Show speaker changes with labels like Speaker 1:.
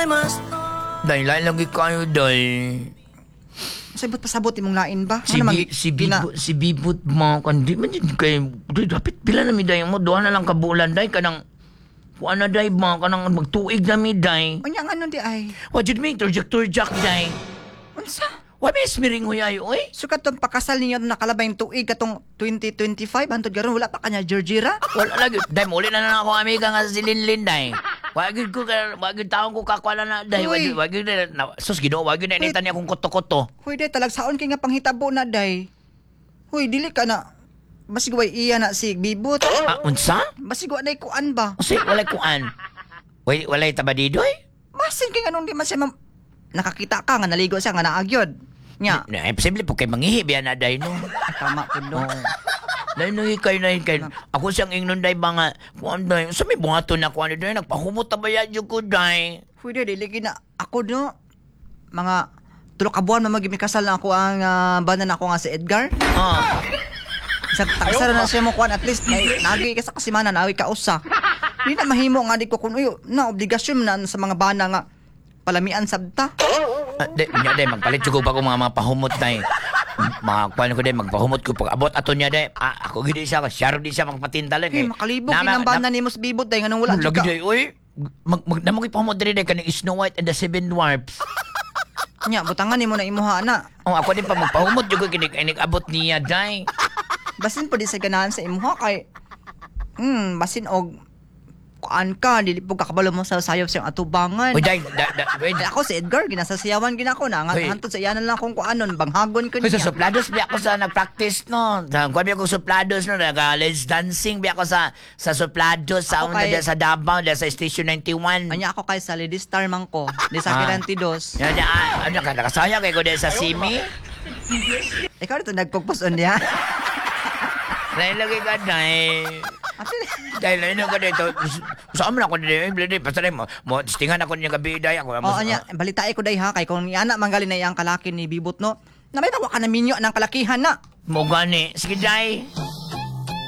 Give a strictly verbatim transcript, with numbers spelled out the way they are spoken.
Speaker 1: Day, lain lagi kayo, day.
Speaker 2: Sabot pasabot imong lain ba?
Speaker 1: Si,
Speaker 2: Ano
Speaker 1: Bi,
Speaker 2: naman,
Speaker 1: si,
Speaker 2: gina-
Speaker 1: Bibot, si Bibot mo, kandi man din kayo, day, dapat pila na mi, day, mo, doha na lang kabulan, day, kanang, kuha na, day, mo, kanang magtuig na mi, day.
Speaker 2: Unya nga nun di ay.
Speaker 1: What did me, turjak-turjak, day.
Speaker 2: Unsa?
Speaker 1: What is miring huyay, oy?
Speaker 2: So katong pakasal ninyo nakalabay yung tuig katong twenty twenty-five hantod garon wala pa kanya Georgira?
Speaker 1: Wala lagi, day, muli na na ako, amiga nga si Linlin, day. Wagid ko, ka- wagid taong ko kakwala na, day,
Speaker 2: Uy.
Speaker 1: wagid, wagid na, na, sus, ginoo, wagid na, initan niya akong koto-koto.
Speaker 2: Huy day talagsaon kay nga panghitabo na day. Huy dili ka na. Basig way iya na si Bibot.
Speaker 1: Ah, unsa?
Speaker 2: Basig wa day kuan ba?
Speaker 1: Kasi, walay kuan. Wala, walay tabadidoy?
Speaker 2: Masin kay nganong di man siya mam- nakakita ka nga naligo siya nga naagyod. Nya,
Speaker 1: Na, imposible po kay manghihib yan na, day, no?
Speaker 2: tama pud no.
Speaker 1: Oo. Dahil nung ikay na ikay, ako siyang ingnon day ba nga, kuan day, sa may buhato na kuan day, nagpahumot na ba yan yung ko day?
Speaker 2: Huy day dili gina ako no. Mga tulo ka buwan man magimi kasal na ako ang uh, banan ako nga si Edgar.
Speaker 1: Ah,
Speaker 2: Sa taksara na siya mo kuan at least may nagi ka sa kasimanan awi ka usa. Di na mahimo nga di ko kun uyo na obligasyon na sa mga bana nga palamian sabta.
Speaker 1: ah day, nya day, magpalit ko pa ko mga mga pahumot day. Mga kuan ko day, magpahumot ko pag abot ato niya day. Ah, ako gidi siya, siyaro di siya magpatintalan.
Speaker 2: Hey, makalibog kinang bana ni Mos Bibot day nganong wala
Speaker 1: Lagi
Speaker 2: ka.
Speaker 1: day, oy. Mag, mag, namang ipahumot din day, kanang Snow White and the Seven Dwarfs.
Speaker 2: Nya butangan nimo na imuha na.
Speaker 1: Oh, ako din pa magpahumot, yung kinig, kinig abot niya day.
Speaker 2: Basin po di sa ganahan sa imuha kay hmm basin og kuan ka dili po kakabalo mo sa sayaw siyang atubangan.
Speaker 1: Oy, day, da, da, wait,
Speaker 2: Ay, ako si Edgar ginasasayawan gina ko na nga
Speaker 1: Hoy.
Speaker 2: hantod sa iyanan lang kung kuanon banghagon ko
Speaker 1: Kung sa
Speaker 2: niya.
Speaker 1: suplados, biya ako sa nag-practice, no. Sa kuwan biya ko suplados, no. Nag-let's dancing, biya ako sa sa suplados, sa
Speaker 2: Ako
Speaker 1: una
Speaker 2: kay-
Speaker 1: dyan sa Davao, dyan sa Station ninety-one.
Speaker 2: Anya ako kay sa Lady Star man ko, di sa
Speaker 1: Ah.
Speaker 2: Kirantidos.
Speaker 1: Yan, yan, ah, ano ka, nakasaya kay ko dyan sa Simi.
Speaker 2: Ikaw dito nagpugpuson niya.
Speaker 1: Nailagay ka na eh. Dahil na yun ko dito, saan mo na ako dito, eh, pasal mo, mo, distingan ako niya gabi, day ako.
Speaker 2: Oo nya, balita ko day ha kay kung yana manggali na iyang kalaki ni Bibot no. Na may tawa ka na minyo ng kalakihan na.
Speaker 1: Mo gani, sige day.